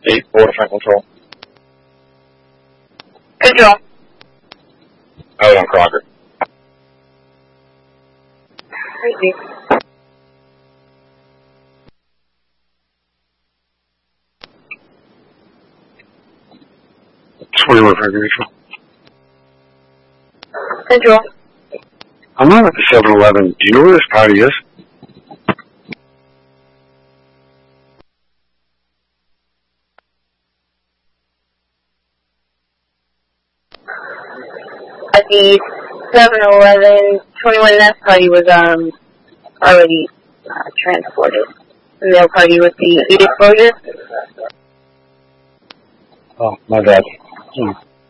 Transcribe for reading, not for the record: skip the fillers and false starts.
8-4 front control. Control. Out on Crocker. Receive. Swimmer front control. Control. I'm not at the 7-Eleven. Do you know where this party is? At the 7-Eleven, 21F party was already transported. The male party with the heat exposure. Oh, my bad.